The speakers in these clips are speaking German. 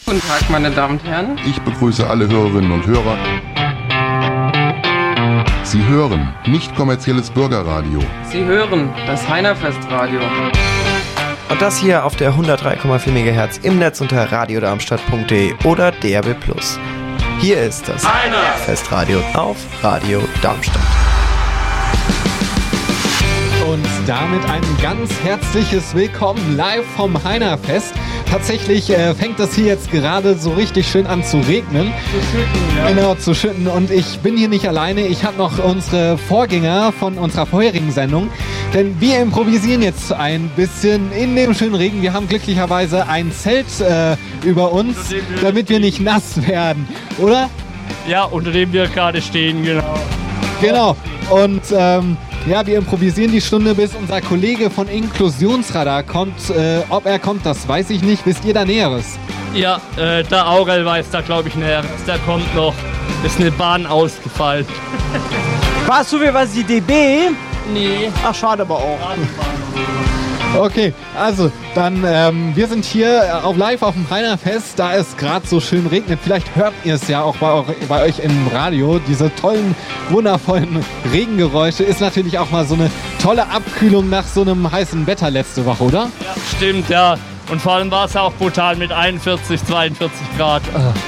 Guten Tag, meine Damen und Herren. Ich begrüße alle Hörerinnen und Hörer. Sie hören nicht kommerzielles Bürgerradio. Sie hören das Heinerfestradio. Und das hier auf der 103,4 MHz im Netz unter radiodarmstadt.de oder DAB+. Hier ist das Heinerfestradio auf Radio Darmstadt. Und damit ein ganz herzliches Willkommen live vom Heinerfest. Tatsächlich fängt das hier jetzt gerade so richtig schön an zu regnen. Zu schütten, ja. Genau, zu schütten. Und ich bin hier nicht alleine. Ich habe noch unsere Vorgänger von unserer vorherigen Sendung. Denn wir improvisieren jetzt ein bisschen in dem schönen Regen. Wir haben glücklicherweise ein Zelt über uns, damit wir nicht nass werden. Oder? Ja, unter dem wir gerade stehen, genau. Genau. Und ja, wir improvisieren die Stunde, bis unser Kollege von Inklusionsradar kommt. Ob er kommt, das weiß ich nicht. Wisst ihr da Näheres? Ja, der Aurel weiß da, glaube ich, Näheres. Der kommt noch. Ist eine Bahn ausgefallen. Warst du was die DB? Nee. Ach, schade aber auch. Okay, also dann, wir sind hier live auf dem Heinerfest, da es gerade so schön regnet. Vielleicht hört ihr es ja auch bei euch im Radio. Diese tollen, wundervollen Regengeräusche ist natürlich auch mal so eine tolle Abkühlung nach so einem heißen Wetter letzte Woche, oder? Ja, stimmt, ja. Und vor allem war es auch brutal mit 41, 42 Grad.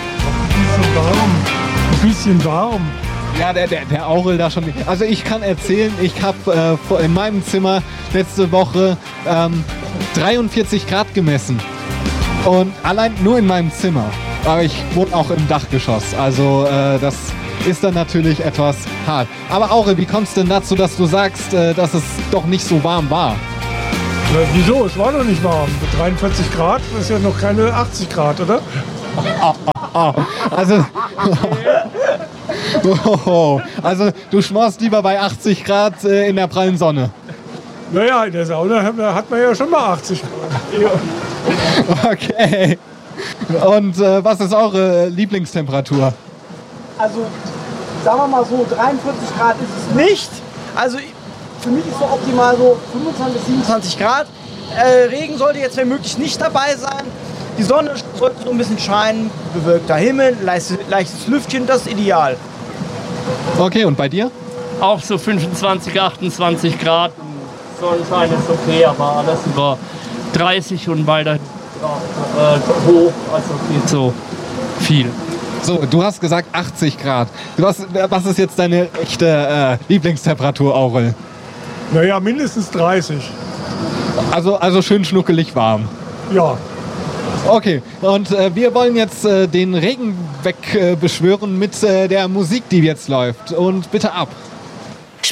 Ein bisschen warm. Ja, der Aurel da schon. Also ich kann erzählen, ich habe in meinem Zimmer letzte Woche 43 Grad gemessen. Und allein nur in meinem Zimmer. Aber ich wohne auch im Dachgeschoss. Also das ist dann natürlich etwas hart. Aber Aurel, wie kommst du denn dazu, dass du sagst, dass es doch nicht so warm war? Na, wieso? Es war doch nicht warm. Mit 43 Grad ist ja noch keine 80 Grad, oder? Also... Also du schmorst lieber bei 80 Grad in der prallen Sonne. Naja, in der Sauna hat man ja schon mal 80 Grad. Okay. Und was ist eure Lieblingstemperatur? Also, sagen wir mal so, 43 Grad ist es nicht. Also, für mich ist so optimal so 25 bis 27 Grad. Regen sollte jetzt, wenn möglich, nicht dabei sein. Die Sonne sollte so ein bisschen scheinen, bewölkter Himmel, leichtes Lüftchen, das ist ideal. Okay, und bei dir? Auch so 25, 28 Grad. Sonnenschein ist okay, aber alles über 30 und weiter hoch, also nicht so viel. So, du hast gesagt 80 Grad. Was ist jetzt deine echte Lieblingstemperatur, Aurel? Naja, mindestens 30. Also schön schnuckelig warm. Ja. Okay, und wir wollen jetzt den Regen wegbeschwören mit der Musik, die jetzt läuft. Und bitte ab.